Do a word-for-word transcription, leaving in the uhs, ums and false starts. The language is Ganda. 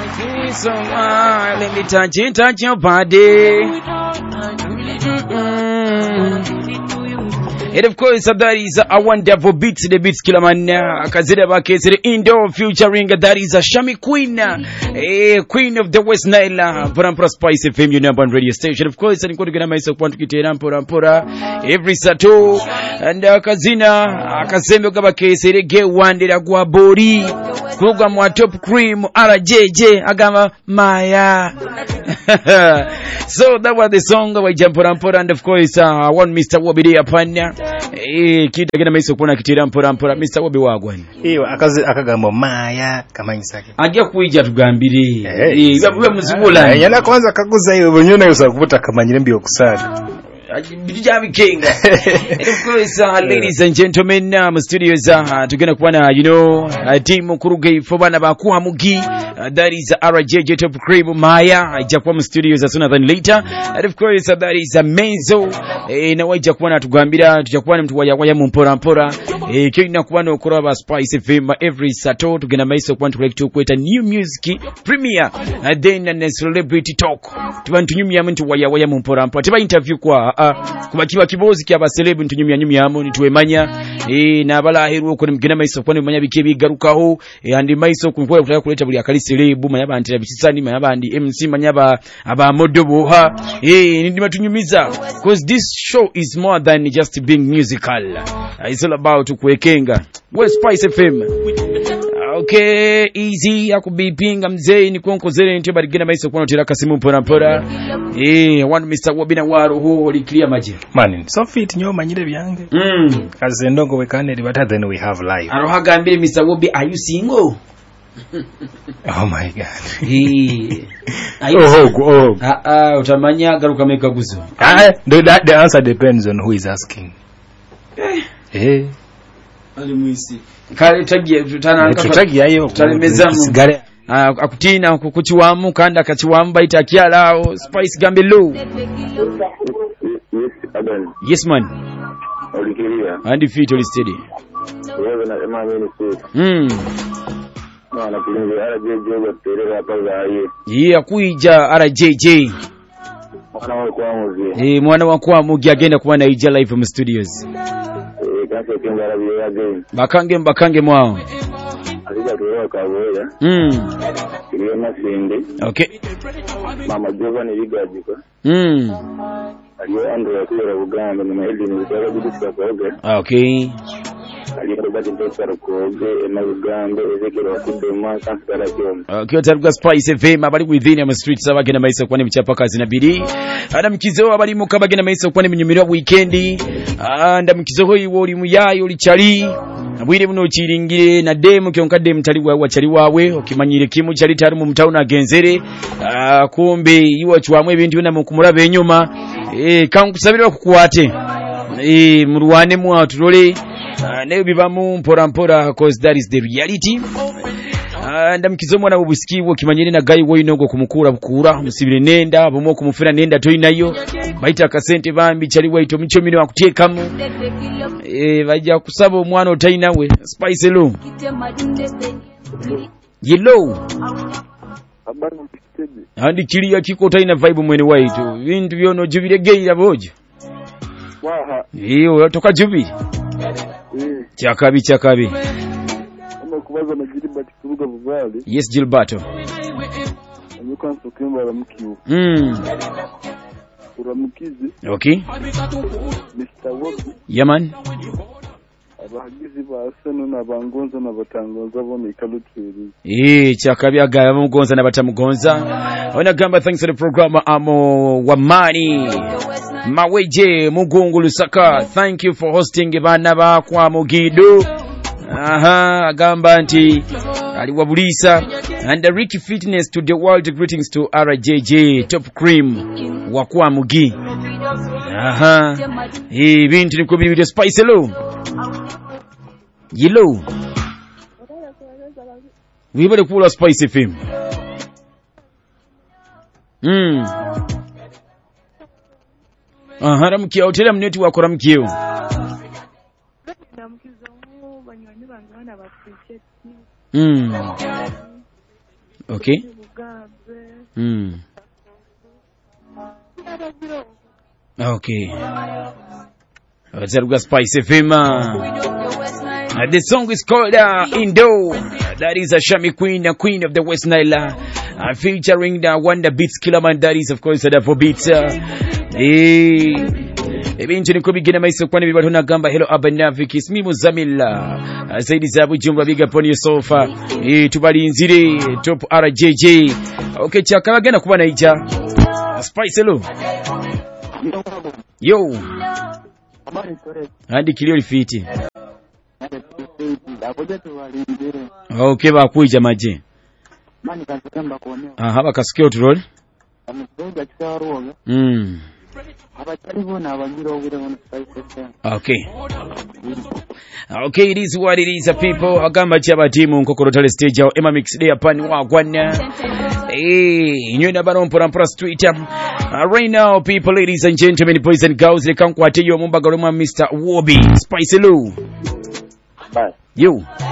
So uh, let me touch it, touch your body. Mm-mm. And of course, uh, that is a uh, wonderful beat, the beats killer man. Akazida bakesere indoor featuring that is a Shami Queen, a queen of the West Nile, Parampura Spice F M, your number one radio station. Of course, I'm going to get myself one to get Rampura every Sato and Akazina, Akazembe Gabakesere, get one de la Guabori, Kugamwa Top Cream, R J J, Agama Maya. So that was the song by Jampurampura, and of course, uh, one Mister Wobidi Apanya. Eh, kita gina maiso kuna kitira mpora mpora Mister Wobi wagwani. Iyo akazi akagambo Maya kamanyisake. Ajja kuija tugambire. Eh, babuwe muzibula. Yana kwanza kaguza iyo bonyona yosa kubuta kamanyire mbi okusada. Bijja bikenga. Of course, uh, ladies and gentlemen, um, studios uh, tugenda kuwana, you know, uh, team kuruge fobana bakuha mugi. Uh, that is uh, R J J Top Cream Maya. Ajja kuwa mu studios as sooner than later. And of course, uh, that is a uh, Menzo. Eh, na wajja kuwana tugambira tujakuwana mtu waya waya mpora mpora. Eh, kina kuwana okora ba Spice F M every Saturday tugenda maiso kuwana tukolekto kweta new music premiere. And then uh, celebrity talk. Tubantu nyumya mtu waya waya mpora mpora. Tiba interview kwa uh, kuba kiba kibozi kya baselebu ntunyumya nyumya amu nituemanya eh nabalahiru ko nimgena maiso ko nimanya bike bigarukaho eh andi maiso kunkoya kutaka kuleta buli akali selebu manya bantira bisisani manya bandi M C manya ba aba modobo ha eh ndi matunyumiza because this show is more than just being musical. Uh, it's all about kuekenga West Spice F M. Okay, easy akubipinga mzee ni konkozere nti barigena maiso kono tira kasimu mpora mpora eh one Mister Wobina waro ho oli clear maji man so fit nyo manyire byange mm kaze ndongo we can't but then we have live aroha gambire Mister Wobi, are you single? Oh my god eh oh oh ah ah utamanya garuka meka guzo ah the, the answer depends on who is asking eh eh ali muisi kale tagiye tutana tutagiye ayo talemezamu sigare akutina kukuchiwamu kanda kachiwamu baita kyalao Spice Gambelo. Yes man. Olikiria. And fit oli steady. Wewe na mama ni steady. Mm. Na kulinga R J J batere hapa zaye. Yeye akuija R J J. Mwana wa kwa muzi. Eh mwana wa kwa mugi agenda kuwa na ija live from studios. Eh kanse kingara biya again. Bakange mbakange mwao. Alija tuwa kaboya. Mm. Kiriyo masinde. Okay. Mama Jova ni ligajika. Mm. Aliyo ando ya kura Uganda na mahili ni utara bidisa kwa oge. Okay. Aliyo rubati ndosara kwa oge na Uganda ezekero kudema kansala kiyomu. Okay, otaruga Spice F M abali within ya streets abagena maiso kwa nemichapa kazi na bidi. Ada mkizo abali mukabagena maiso kwa neminyumirwa weekendi. Anda mkizo hoyi woli muyayo lichali. Abwire buno chiringire na demu kyonkade mtali wa chali wawe okimanyire kimu chali tari mu mtauna agenzere. Ah kumbe iwa chwamwe bintu bina mukumurabe enyuma. Eh kankusabira kukuwate. Eh muruwane mu atulole. Uh, ne bibamu mpora mpora because that is the reality. Uh, ndamkizo mwana ubusikiwo kimanyire na gayi woyi nogo kumukura bukura musibire nenda bomo kumufira nenda toyi nayo baita kasente bambi chali waito micho mino akutekamu eh bajja kusaba omwana otayi nawe Spice lo yellow Abana mtende. andi kiriya kiko otayi na vibe mwene waito bintu byono jubire geira bojo Waha. iyo toka jubire Eh. Chakabi chakabi. Ama kubaza na Gilbert kuruga buvali. Yes Gilberto. Amukanso kemba la mkiu. Mm. Uramukizi. Okay. Mister Wobi. Yaman. Abahagizi ba Arsenal na bangonza na batangonza bone ikaluteri. Eh chakabi agaya mugonza na batamugonza. Ona gamba thanks to the program amo wamani. Maweje Mugungu Lusaka, thank you for hosting bana ba kwa Mugido. Aha agamba nti aliwabulisa and the Ricky Fitness to the world, greetings to R J J Top Cream wa kwa Mugi. Aha eh bintu nikubiri video Spice lo yelo wibale kula Spice F M. Mm. Aha ramkiya otera mneti wakora mkiyo. Mm. Okay. Mm. Okay. Zaruga Spice F M. Uh, the song is called uh, Indo. Uh, that is a Shami Queen, a queen of the West Nile, uh, featuring the Wonder Beats Killerman. That is, of course, the four beats. Uh, hey. Eventually, could begin a myself when we were on a gamba. Hello, Abanavik. It's me, Muzamila. I say this Abu Jumba big upon your sofa. Hey, to Badi in Ziri, top R J J. Okay, Chaka again, a Kuanaija. Spice, hello. Yo. Andy Kilio Fiti. Okay, bakuija maji. Ah, haba kasikia uturoli. Mm. Okay. Okay, it is what it is, uh, people. Agamba chaba timu nkokorotale stage au Emma Mix Day upon wagwana. Hey, nyona bano mpora mpora street. Uh, right now, people, ladies and gentlemen, boys and girls, they can't quite you mumba garuma Mister Wobi. Spicy Lou. Bye. You.